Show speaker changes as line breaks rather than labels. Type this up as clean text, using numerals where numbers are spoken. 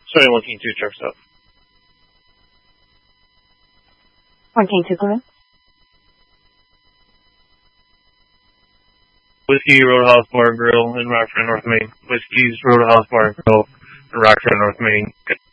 Sorry, 1 King 2 truck stop.
1 King 2, come in.
Whiskey Roadhouse Bar and Grill in Rockford, North Main. Whiskey's Roadhouse Bar and Grill in Rockford, North Main.